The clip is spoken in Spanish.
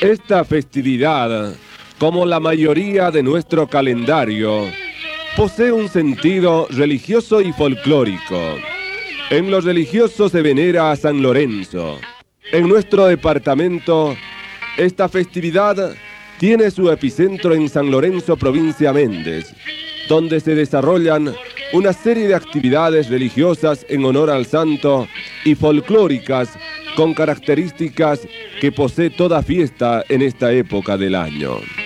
Esta festividad, como la mayoría de nuestro calendario, posee un sentido religioso y folclórico. En lo religioso se venera a San Lorenzo. En nuestro departamento, esta festividad tiene su epicentro en San Lorenzo, provincia Méndez, donde se desarrollan una serie de actividades religiosas en honor al santo y folclóricas con características que posee toda fiesta en esta época del año.